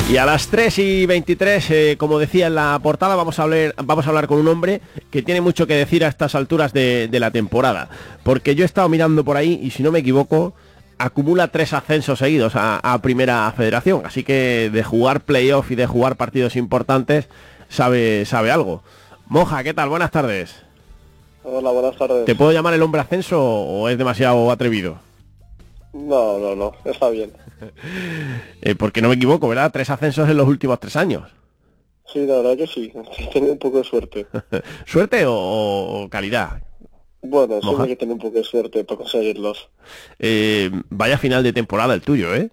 Y a las 3:23, como decía en la portada, vamos a hablar con un hombre que tiene mucho que decir a estas alturas de la temporada. Porque yo he estado mirando por ahí y si no me equivoco, acumula 3 ascensos seguidos a Primera Federación. Así que de jugar playoff y de jugar partidos importantes, sabe algo. Moja, ¿qué tal? Buenas tardes. Hola, buenas tardes. ¿Te puedo llamar el hombre ascenso o es demasiado atrevido? No, está bien. Porque no me equivoco, ¿verdad? 3 ascensos en los últimos 3 años. Sí, la verdad que sí. He tenido un poco de suerte. ¿Suerte o calidad? Bueno, Moja. siempre hay que tener un poco de suerte para conseguirlos. Vaya final de temporada el tuyo, ¿eh?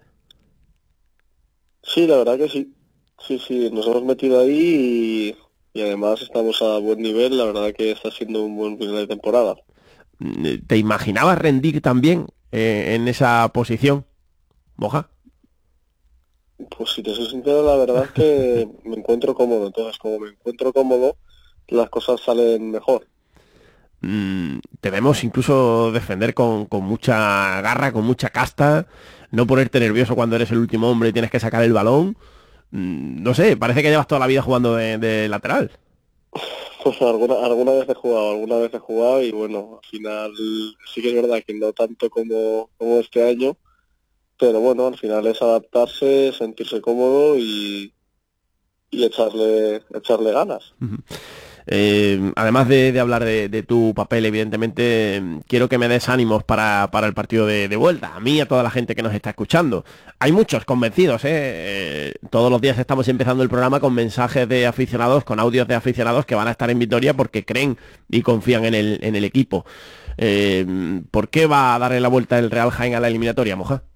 Sí, la verdad que sí. Sí, nos hemos metido ahí y además estamos a buen nivel. La verdad que está siendo un buen final de temporada. ¿Te imaginabas rendir también en esa posición, Moja? Pues si te soy sincero, la verdad es que me encuentro cómodo. Entonces, como me encuentro cómodo, las cosas salen mejor. Te vemos incluso defender con mucha garra, con mucha casta, no ponerte nervioso cuando eres el último hombre y tienes que sacar el balón. No sé, parece que llevas toda la vida jugando de lateral. Pues alguna vez he jugado y bueno, al final sí que es verdad que no tanto como este año, pero bueno, al final es adaptarse, sentirse cómodo y echarle ganas. Además de hablar de tu papel, evidentemente, quiero que me des ánimos para el partido de vuelta. A mí y a toda la gente que nos está escuchando. Hay muchos convencidos, ¿eh? Todos los días estamos empezando el programa con mensajes de aficionados, con audios de aficionados que van a estar en Vitoria porque creen y confían en el equipo. ¿Por qué va a darle la vuelta el Real Jaén a la eliminatoria, Moja?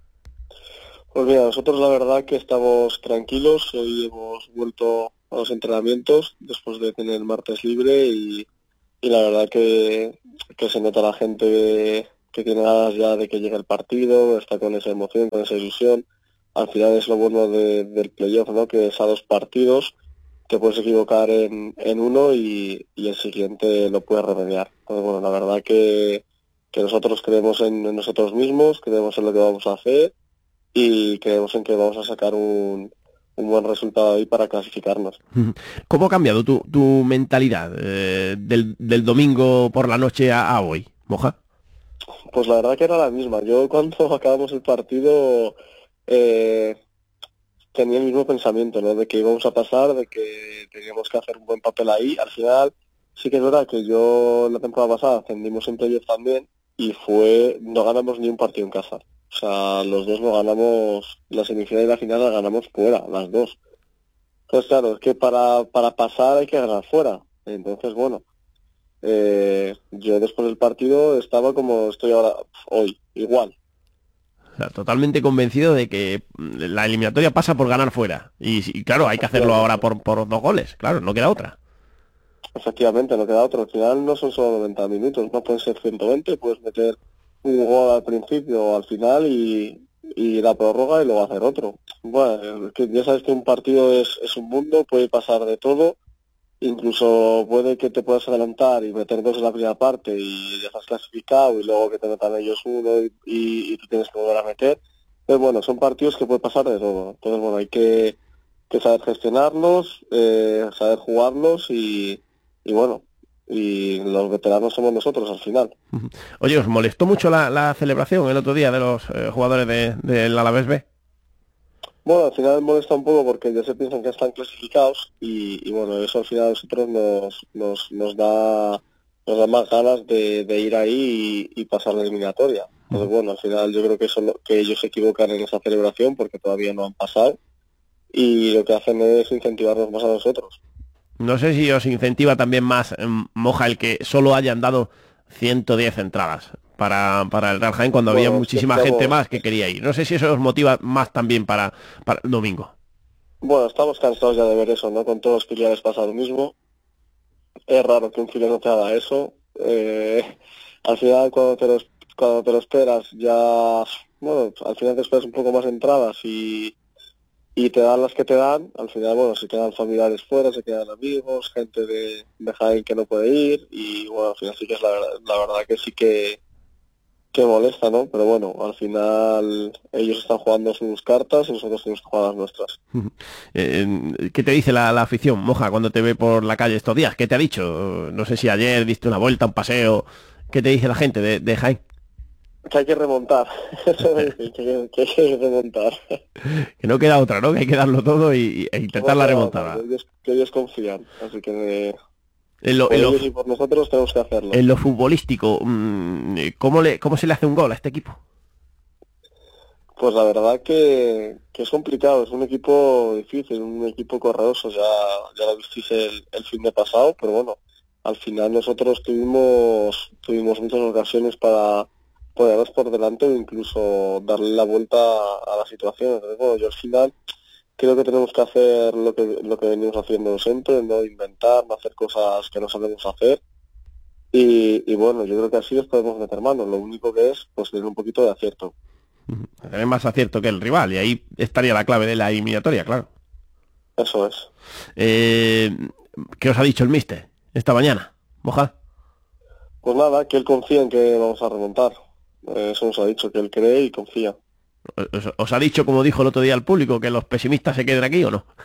Pues mira, nosotros la verdad que estamos tranquilos, hoy hemos vuelto a los entrenamientos después de tener el martes libre y la verdad que se nota la gente que tiene ganas ya de que llegue el partido, está con esa emoción, con esa ilusión. Al final es lo bueno del playoff, ¿no? Que es a 2 partidos, te puedes equivocar en uno y el siguiente lo puedes remediar. Entonces, bueno, la verdad que nosotros creemos en nosotros mismos, creemos en lo que vamos a hacer y creemos en que vamos a sacar un buen resultado ahí para clasificarnos. ¿Cómo ha cambiado tu mentalidad del domingo por la noche a hoy, Moja? Pues la verdad que era la misma. Yo cuando acabamos el partido tenía el mismo pensamiento, ¿no? De que íbamos a pasar, de que teníamos que hacer un buen papel ahí. Al final sí que es verdad que yo la temporada pasada ascendimos en playoff también y no ganamos ni un partido en casa. O sea, los dos no ganamos, la semifinal y la final la ganamos fuera, las dos. Entonces, claro, es que para pasar hay que ganar fuera. Entonces, bueno, yo después del partido estaba como estoy ahora, hoy, igual. O sea, totalmente convencido de que la eliminatoria pasa por ganar fuera. Y claro, hay que hacerlo ahora por 2 goles. Claro, no queda otra. Efectivamente, no queda otro. Al final no son solo 90 minutos, no pueden ser 120, puedes meter un gol al principio o al final y la prórroga y luego hacer otro. Bueno, es que ya sabes que un partido es un mundo, puede pasar de todo, incluso puede que te puedas adelantar y meter 2 en la primera parte y ya estás clasificado y luego que te metan ellos uno y tú tienes que volver a meter. Pero bueno, son partidos que puede pasar de todo. Entonces, bueno, hay que saber gestionarlos, saber jugarlos y bueno, y los veteranos somos nosotros al final. Oye, ¿os molestó mucho la celebración el otro día de los jugadores del Alavés B? Bueno, al final molesta un poco porque ya se piensan que están clasificados y bueno, eso al final a nosotros nos da más ganas de ir ahí y pasar la eliminatoria. Entonces bueno, al final yo creo que que ellos se equivocan en esa celebración porque todavía no han pasado y lo que hacen es incentivarnos más a nosotros. No sé si os incentiva también más, Moja, el que solo hayan dado 110 entradas para el Real Jaén cuando había Bueno, muchísima gente más que quería ir. No sé si eso os motiva más también para el domingo. Bueno, estamos cansados ya de ver eso, ¿no? Con todos los filiales pasa lo mismo. Es raro que un filial no te haga eso. Al final cuando te lo esperas ya, bueno, al final te esperas un poco más entradas y te dan las que te dan. Al final, bueno, se quedan familiares fuera, se quedan amigos, gente de Jaén que no puede ir y bueno, al final sí que es la verdad que sí que molesta, ¿no? Pero bueno, al final ellos están jugando sus cartas y nosotros tenemos que jugar las nuestras. ¿Qué te dice la afición, Moja, cuando te ve por la calle estos días? ¿Qué te ha dicho? No sé si ayer diste una vuelta, un paseo. ¿Qué te dice la gente de Jaén? Que hay que remontar. que hay que remontar. Que no queda otra, ¿no? Que hay que darlo todo e intentar la remontada. Que ellos confían, así que... por ellos y por nosotros tenemos que hacerlo. En lo futbolístico, ¿cómo se le hace un gol a este equipo? Pues la verdad que es complicado, es un equipo difícil, un equipo correoso, ya lo visteis el fin de pasado, pero bueno, al final nosotros tuvimos muchas ocasiones para ponernos por delante o incluso darle la vuelta a la situación. Entonces, bueno, yo al final creo que tenemos que hacer lo que venimos haciendo siempre, no inventar, no hacer cosas que no sabemos hacer. Y bueno, yo creo que así les podemos meter mano. Lo único que es, pues, tener un poquito de acierto. Tener más acierto que el rival, y ahí estaría la clave de la eliminatoria, claro. Eso es. ¿Qué os ha dicho el míster esta mañana, Moja? Pues nada, que él confía en que vamos a remontar. Eso nos ha dicho, que él cree y confía. ¿Os ha dicho, como dijo el otro día al público, que los pesimistas se queden aquí o no?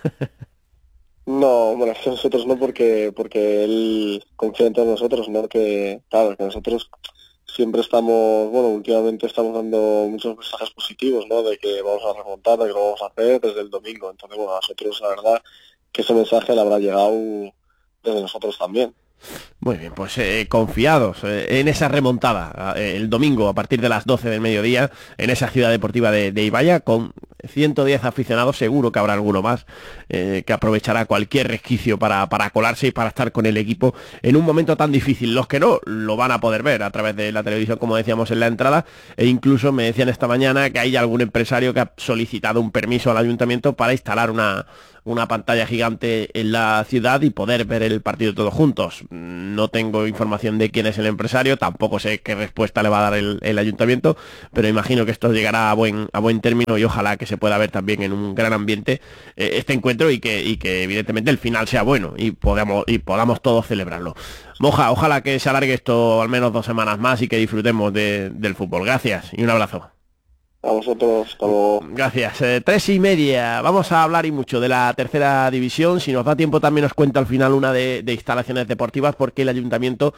No, bueno, es que nosotros no, porque él confía en todos nosotros, ¿no? Que, claro, que nosotros siempre estamos, bueno, últimamente estamos dando muchos mensajes positivos, ¿no? De que vamos a remontar, de que lo vamos a hacer desde el domingo. Entonces, bueno, a nosotros la verdad que ese mensaje le habrá llegado desde nosotros también. Muy bien, pues confiados en esa remontada el domingo a partir de las 12 del mediodía en esa ciudad deportiva de Ibaya, con 110 aficionados, seguro que habrá alguno más que aprovechará cualquier resquicio para colarse y para estar con el equipo en un momento tan difícil. Los que no, lo van a poder ver a través de la televisión, como decíamos en la entrada, e incluso me decían esta mañana que hay algún empresario que ha solicitado un permiso al ayuntamiento para instalar una pantalla gigante en la ciudad y poder ver el partido todos juntos. No tengo información de quién es el empresario, tampoco sé qué respuesta le va a dar el ayuntamiento, pero imagino que esto llegará a buen término y ojalá que se pueda ver también en un gran ambiente este encuentro y que evidentemente el final sea bueno y podamos todos celebrarlo. Moja, ojalá que se alargue esto al menos 2 semanas más y que disfrutemos del fútbol. Gracias y un abrazo. A vosotros, hasta luego. Gracias. 3:30. Vamos a hablar y mucho de la tercera división. Si nos da tiempo también os cuento al final una de instalaciones deportivas, porque el ayuntamiento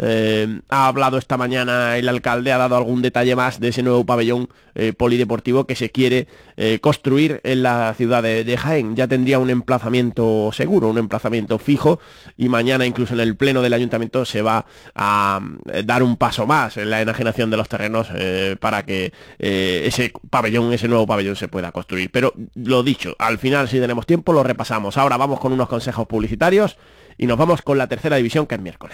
ha hablado esta mañana, el alcalde ha dado algún detalle más de ese nuevo pabellón polideportivo que se quiere construir en la ciudad de Jaén. Ya tendría un emplazamiento seguro, un emplazamiento fijo, y mañana incluso en el pleno del ayuntamiento se va a dar un paso más en la enajenación de los terrenos para que ese nuevo pabellón se pueda construir. Pero lo dicho, al final, si tenemos tiempo, lo repasamos. Ahora vamos con unos consejos publicitarios y nos vamos con la tercera división, que es miércoles.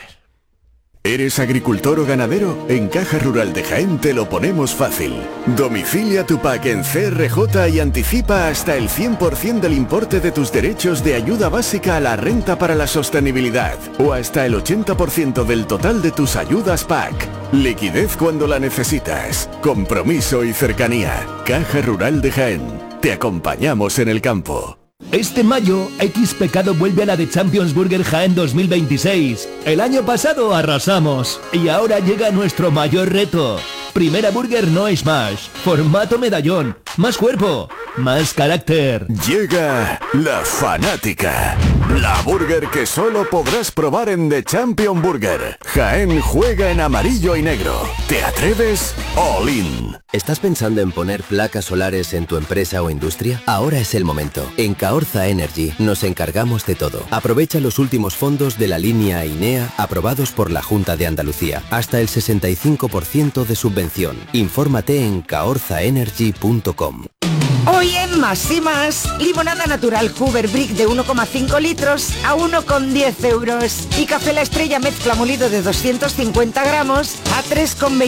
¿Eres agricultor o ganadero? En Caja Rural de Jaén te lo ponemos fácil. Domicilia tu PAC en CRJ y anticipa hasta el 100% del importe de tus derechos de ayuda básica a la renta para la sostenibilidad, o hasta el 80% del total de tus ayudas PAC. Liquidez cuando la necesitas. Compromiso y cercanía. Caja Rural de Jaén. Te acompañamos en el campo. Este mayo, XPecado vuelve a la de Champions Burger Jaén 2026. El año pasado arrasamos y ahora llega nuestro mayor reto. Primera burger no smash, formato medallón, más cuerpo, más carácter. Llega la fanática. La burger que solo podrás probar en The Champion Burger. Jaén juega en amarillo y negro. ¿Te atreves? All in. ¿Estás pensando en poner placas solares en tu empresa o industria? Ahora es el momento. En Caorza Energy nos encargamos de todo. Aprovecha los últimos fondos de la línea INEA aprobados por la Junta de Andalucía. Hasta el 65% de subvención. Infórmate en caorzaenergy.com. Hoy en Más y Más, limonada natural Hoover Brick de 1,5 litros a 1,10 euros. Y café La Estrella mezcla molido de 250 gramos a 3,20.